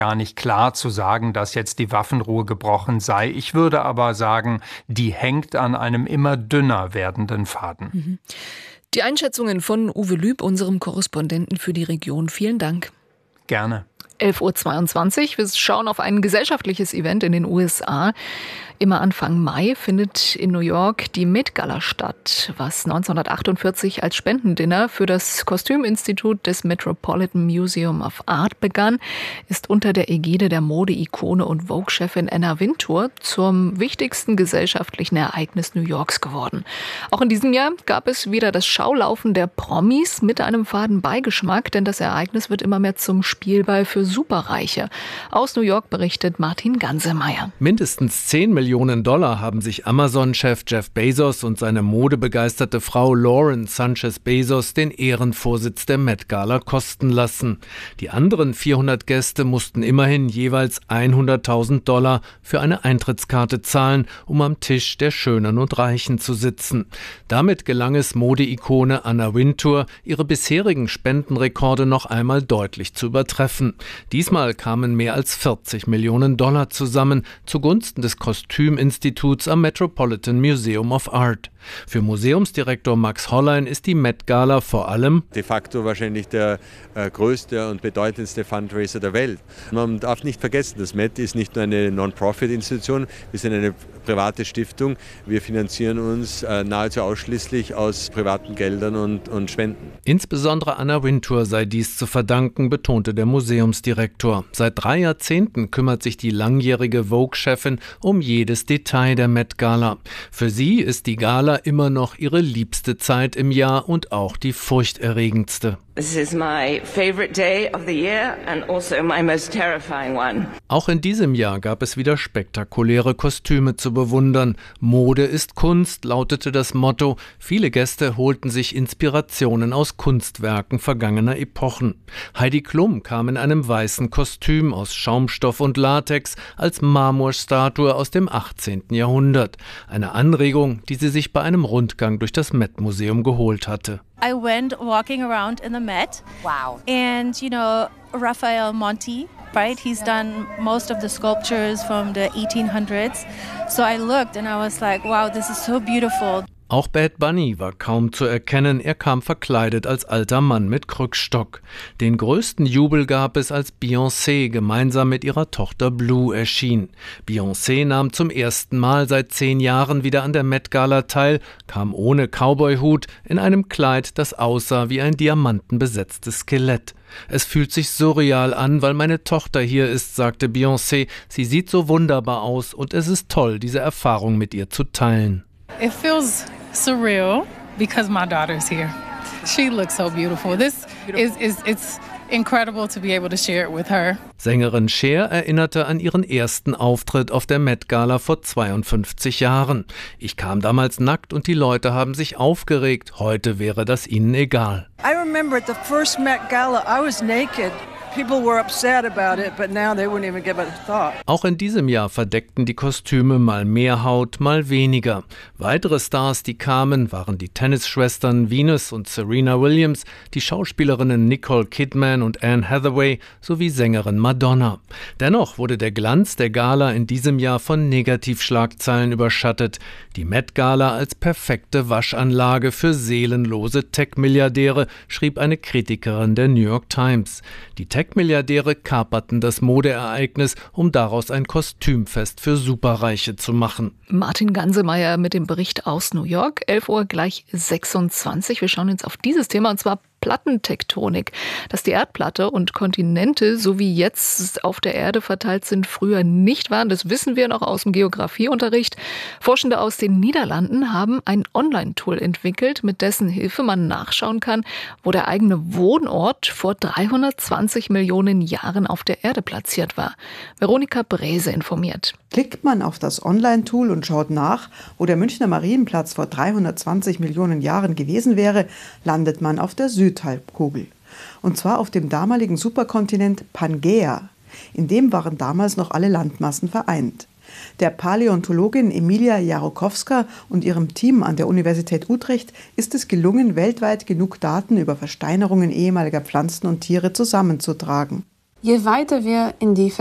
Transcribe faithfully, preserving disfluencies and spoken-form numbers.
gar nicht klar zu sagen, dass jetzt die Waffenruhe gebrochen sei. Ich würde aber sagen, die hängt an einem immer dünner werdenden Faden. Mhm. Die Einschätzungen von Uwe Lüb, unserem Korrespondenten für die Region. Vielen Dank. Gerne. elf Uhr zweiundzwanzig. Wir schauen auf ein gesellschaftliches Event in den U S A. Immer Anfang Mai findet in New York die Met Gala statt, was neunzehnhundertachtundvierzig als Spendendinner für das Kostüminstitut des Metropolitan Museum of Art begann, ist unter der Ägide der Mode-Ikone und Vogue-Chefin Anna Wintour zum wichtigsten gesellschaftlichen Ereignis New Yorks geworden. Auch in diesem Jahr gab es wieder das Schaulaufen der Promis mit einem faden Beigeschmack, denn das Ereignis wird immer mehr zum Spielball für Superreiche. Aus New York berichtet Martin Gansemeyer. Mindestens zehn Millionen Dollar haben sich Amazon-Chef Jeff Bezos und seine modebegeisterte Frau Lauren Sanchez Bezos den Ehrenvorsitz der Met Gala kosten lassen. Die anderen vierhundert Gäste mussten immerhin jeweils hunderttausend Dollar für eine Eintrittskarte zahlen, um am Tisch der Schönen und Reichen zu sitzen. Damit gelang es Modeikone Anna Wintour, ihre bisherigen Spendenrekorde noch einmal deutlich zu übertreffen. Diesmal kamen mehr als vierzig Millionen Dollar zusammen zugunsten des Kostüminstituts am Metropolitan Museum of Art. Für Museumsdirektor Max Hollein ist die Met Gala vor allem de facto wahrscheinlich der äh, größte und bedeutendste Fundraiser der Welt. Man darf nicht vergessen, das Met ist nicht nur eine Non-Profit-Institution, wir sind eine private Stiftung. Wir finanzieren uns äh, nahezu ausschließlich aus privaten Geldern und, und Spenden. Insbesondere Anna Wintour sei dies zu verdanken, betonte der Museumsdirektor. Seit drei Jahrzehnten kümmert sich die langjährige Vogue-Chefin um jedes Detail der Met Gala. Für sie ist die Gala immer noch ihre liebste Zeit im Jahr und auch die furchterregendste. This is my favorite day of the year and also my most terrifying one. Auch in diesem Jahr gab es wieder spektakuläre Kostüme zu bewundern. Mode ist Kunst, lautete das Motto. Viele Gäste holten sich Inspirationen aus Kunstwerken vergangener Epochen. Heidi Klum kam in einem weißen Kostüm aus Schaumstoff und Latex als Marmorstatue aus dem achtzehnten Jahrhundert. Eine Anregung, die sie sich bei einem Rundgang durch das Met-Museum geholt hatte. I went walking around in the Met. Wow. And, you know, Raphael Monti, right? He's done most of the sculptures from the eighteen hundreds. So I looked and I was like, wow, this is so beautiful. Auch Bad Bunny war kaum zu erkennen, er kam verkleidet als alter Mann mit Krückstock. Den größten Jubel gab es, als Beyoncé gemeinsam mit ihrer Tochter Blue erschien. Beyoncé nahm zum ersten Mal seit zehn Jahren wieder an der Met Gala teil, kam ohne Cowboyhut in einem Kleid, das aussah wie ein diamantenbesetztes Skelett. Es fühlt sich surreal an, weil meine Tochter hier ist, sagte Beyoncé. Sie sieht so wunderbar aus und es ist toll, diese Erfahrung mit ihr zu teilen. It feels surreal because my daughter's here. She looks so beautiful. This is, is it's incredible to be able to share it with her. Sängerin Cher erinnerte an ihren ersten Auftritt auf der Met Gala vor zweiundfünfzig Jahren. Ich kam damals nackt und die Leute haben sich aufgeregt. Heute wäre das ihnen egal. I remember at the first Met Gala I was naked. People were upset about it, but now they wouldn't even give it a thought. Auch in diesem Jahr verdeckten die Kostüme mal mehr Haut, mal weniger. Weitere Stars, die kamen, waren die Tennisschwestern Venus und Serena Williams, die Schauspielerinnen Nicole Kidman und Anne Hathaway sowie Sängerin Madonna. Dennoch wurde der Glanz der Gala in diesem Jahr von Negativschlagzeilen überschattet. Die Met Gala als perfekte Waschanlage für seelenlose Tech-Milliardäre, schrieb eine Kritikerin der New York Times. Die Tech-Milliardäre kaperten das Modeereignis, um daraus ein Kostümfest für Superreiche zu machen. Martin Gansemeyer mit dem Bericht aus New York. elf Uhr gleich sechsundzwanzig. Wir schauen jetzt auf dieses Thema, und zwar Plattentektonik. Dass die Erdplatte und Kontinente, so wie jetzt auf der Erde verteilt sind, früher nicht waren, das wissen wir noch aus dem Geografieunterricht. Forschende aus den Niederlanden haben ein Online-Tool entwickelt, mit dessen Hilfe man nachschauen kann, wo der eigene Wohnort vor dreihundertzwanzig Millionen Jahren auf der Erde platziert war. Veronika Brese informiert. Klickt man auf das Online-Tool und schaut nach, wo der Münchner Marienplatz vor dreihundertzwanzig Millionen Jahren gewesen wäre, landet man auf der Südhalbkugel. Und zwar auf dem damaligen Superkontinent Pangaea. In dem waren damals noch alle Landmassen vereint. Der Paläontologin Emilia Jarokowska und ihrem Team an der Universität Utrecht ist es gelungen, weltweit genug Daten über Versteinerungen ehemaliger Pflanzen und Tiere zusammenzutragen. Je weiter wir in die